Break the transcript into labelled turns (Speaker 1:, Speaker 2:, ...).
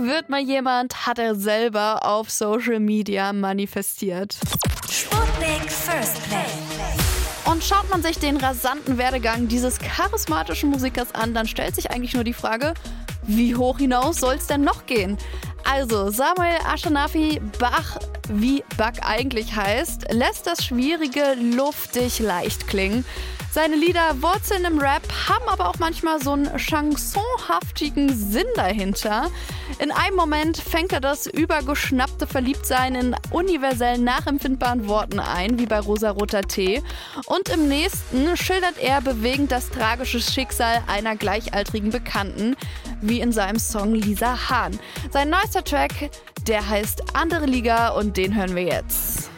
Speaker 1: wird mal jemand, hat er selber auf Social Media manifestiert.
Speaker 2: Sputnik First Play.
Speaker 1: Und schaut man sich den rasanten Werdegang dieses charismatischen Musikers an, dann stellt sich eigentlich nur die Frage, wie hoch hinaus soll es denn noch gehen? Also Samuel Ashanafi Bach, wie Bach eigentlich heißt, lässt das Schwierige luftig leicht klingen. Seine Lieder wurzeln im Rap, haben aber auch manchmal so einen chansonhaftigen Sinn dahinter. In einem Moment fängt er das übergeschnappte Verliebtsein in universell nachempfindbaren Worten ein, wie bei Rosaroter Tee. Und im nächsten schildert er bewegend das tragische Schicksal einer gleichaltrigen Bekannten, wie in seinem Song Lisa Hahn. Sein neuester Track, der heißt Andere Liga und den hören wir jetzt.